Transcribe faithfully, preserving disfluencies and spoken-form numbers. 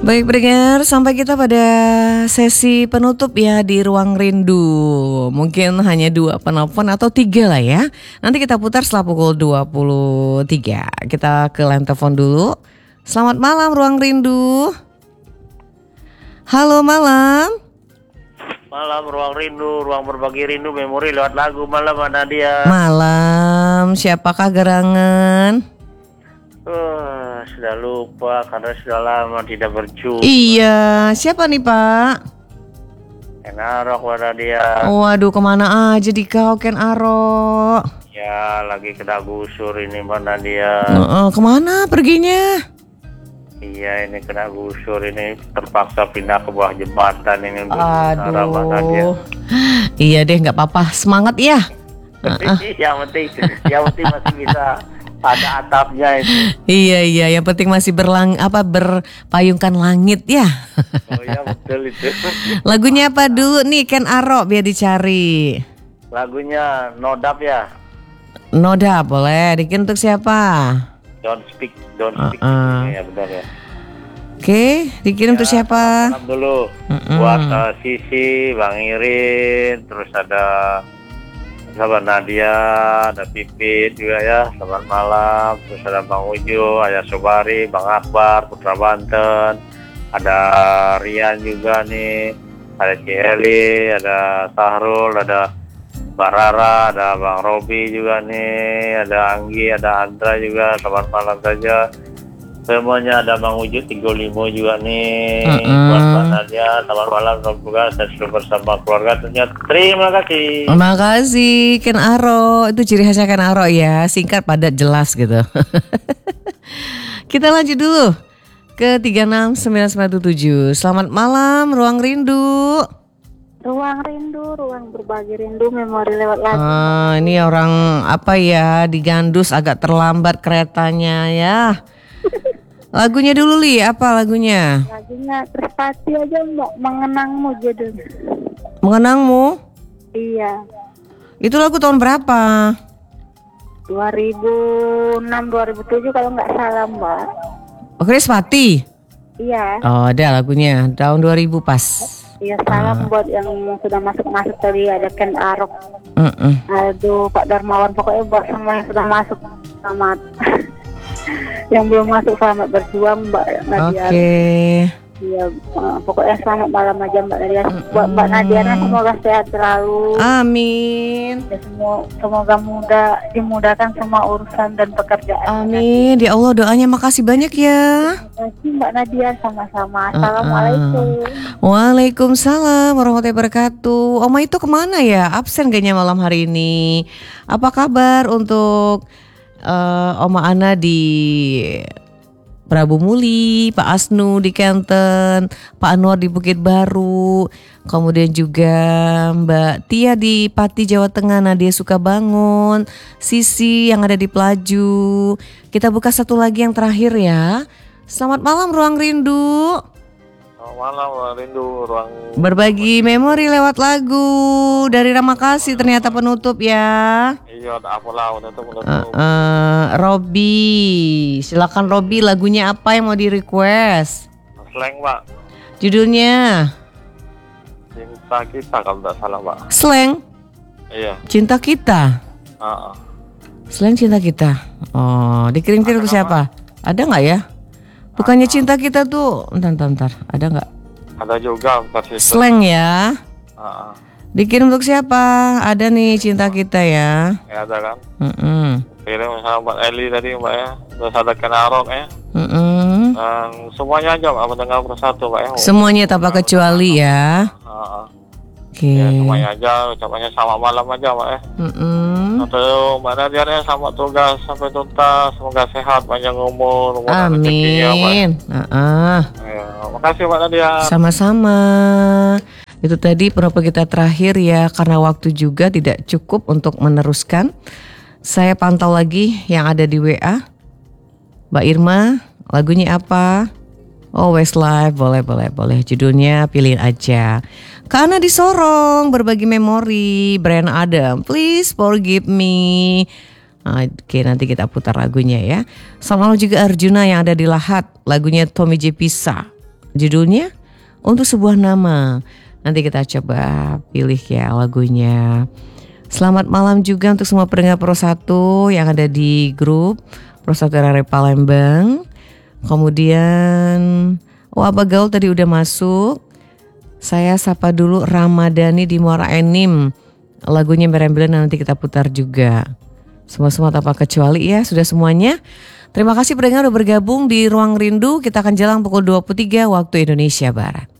Baik pendengar, sampai kita pada sesi penutup ya di Ruang Rindu. Mungkin hanya dua penelpon atau tiga lah ya. Nanti kita putar setelah pukul dua puluh tiga. Kita ke line telepon dulu. Selamat malam Ruang Rindu. Halo malam. Malam Ruang Rindu, Ruang Berbagi Rindu, Memori lewat lagu. Malam Mbak Nadia. Malam, siapakah gerangan? Uh, sudah lupa karena sudah lama tidak berjumpa. Iya, siapa nih Pak? Ken Arok Mbak Nadia. Waduh, kemana aja di kau Ken Arok? Ya, lagi kena gusur ini Mbak Nadia. Uh, uh, kemana perginya? Iya, ini kena gusur ini, terpaksa pindah ke bawah jembatan ini. Aduh. Mbak Nadia. Iya deh, nggak apa-apa, semangat ya. Uh-uh. yang penting, yang penting masih bisa ada atapnya itu. Iya iya, yang penting masih berlang apa berpayungkan langit ya. Oh iya betul itu. Lagunya apa dulu nih Ken Arok biar dicari. Lagunya Nodap ya. Noda boleh. Dikin untuk siapa? Don't speak, don't speak. Uh-uh. Ya benar ya. Oke, dikirim Ya, untuk siapa? salam dulu Mm-mm. buat uh, Sisi, Bang Irin, terus ada sahabat Nadia, ada Pipit juga ya, selamat malam. Terus ada Bang Ujo, ada Sobari, Bang Akbar, Putra Banten, ada Rian juga nih, ada Cieli, ada Sahrul, ada Mbak Rara, ada Bang Robi juga nih, ada Anggi, ada Andra juga, selamat malam saja. Semuanya ada Bang Wujud tiga puluh lima juga nih. Uh-uh. Buat Mbak Nadia, selamat malam, semoga saya selalu bersama keluarga. Ternyata terima kasih. Terima kasih Ken Arok. Itu ciri khasnya Ken Arok ya, singkat padat jelas gitu. Kita lanjut dulu ke tiga enam sembilan sembilan tujuh. Selamat malam Ruang Rindu. Ruang Rindu, Ruang Berbagi Rindu, Memori lewat lagu. Ah, ini orang apa ya, digandus agak terlambat keretanya ya. Lagunya dulu Li, apa lagunya? Lagunya Krispati aja Mbak, Mengenangmu judulnya. Mengenangmu? Iya. Itu lagu tahun berapa? dua ribu enam dua ribu tujuh kalau nggak salah Mbak. Oh, Krispati? Iya. Oh, ada lagunya tahun dua ribu pas. Iya, salam buat yang sudah masuk-masuk tadi, ada Ken Arok. Uh-uh. Aduh, Pak Darmawan, pokoknya buat semua yang sudah masuk, selamat. Yang belum masuk selamat berjuang Mbak Nadia. Oke. Okay. Iya, uh, pokoknya selamat malam aja Mbak Nadia. Buat Mbak Nadia semoga sehat selalu. Amin. Ya, semua, semoga mudah dimudahkan semua urusan dan pekerjaan. Amin. Ya Allah, doanya makasih banyak ya. Terima kasih Mbak Nadia, sama-sama. Assalamualaikum. Uh-uh. Waalaikumsalam warahmatullahi wabarakatuh. Oma itu kemana ya? Absen kayaknya malam hari ini. Apa kabar untuk Uh, Oma Ana di Prabu Muli, Pak Asnu di Kenten, Pak Anwar di Bukit Baru, kemudian juga Mbak Tia di Pati Jawa Tengah, Nadia Sukabangun, Sisi yang ada di Pelaju. Kita buka satu lagi yang terakhir ya. Selamat malam Ruang Rindu. Selamat malam Ruang Rindu, Ruang Berbagi memori lewat lagu dari Ramakasih ternyata penutup ya. Iya, ada apa lah untuk menutup. Uh, uh, Robi, silakan Robi, lagunya apa yang mau di request? Slang Pak, Judulnya Cinta Kita kalau tidak salah Pak. Slang Iya. Cinta Kita. Uh-uh. Slang Cinta Kita. Oh, dikirim-kirim ke siapa? Ada nggak ya? Bukannya Cinta Kita tuh, bentar, bentar, bentar. Ada nggak? Ada juga versi Slang ya. Uh-uh. Dikirim untuk siapa? Ada nih Cinta Kita ya. Ya ada kan. Mm-mm. Kirim sama Mbak Eli tadi Mbak ya. Terus ada Ken Arok ya. Mm-mm. Dan semuanya aja Mbak, mendengar persatu Mbak ya. Semuanya tanpa kecuali ya. Uh-uh. Oke. Ya semuanya aja, ucapannya selamat malam aja Mbak ya. Mm-mm. Untuk Mbak Nadia ya, selamat tugas sampai tuntas. Semoga sehat, panjang umur, umur rezekinya Mbak. Amin. Uh-uh. Ya, makasih Mbak Nadia. Sama-sama. Itu tadi penelpon kita terakhir ya, karena waktu juga tidak cukup untuk meneruskan. Saya pantau lagi yang ada di W A. Mbak Irma, lagunya apa? Oh, Westlife, boleh, boleh, boleh. Judulnya pilihin aja. Karena di Sorong, berbagi memori, Bryan Adam, Please Forgive Me. Oke, nanti kita putar lagunya ya. Sama juga Arjuna yang ada di Lahat, lagunya Tommy J Pisa. Judulnya Untuk Sebuah Nama. Nanti kita coba pilih ya lagunya. Selamat malam juga untuk semua pendengar Pro satu yang ada di grup Pro satu R R Palembang. Kemudian oh Abah Gaul tadi udah masuk. Saya sapa dulu Ramadhani di Muara Enim. Lagunya Merembelen nanti kita putar juga. Semua-semua tanpa kecuali ya, sudah semuanya. Terima kasih pendengar udah bergabung di Ruang Rindu. Kita akan jalan pukul dua puluh tiga waktu Indonesia Barat.